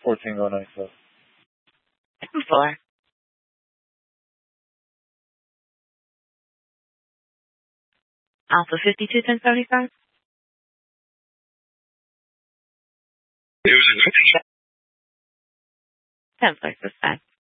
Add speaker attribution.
Speaker 1: 14-go 97.
Speaker 2: Second floor. Alpha 52-1075.
Speaker 3: It was a
Speaker 2: 10 floor, this side.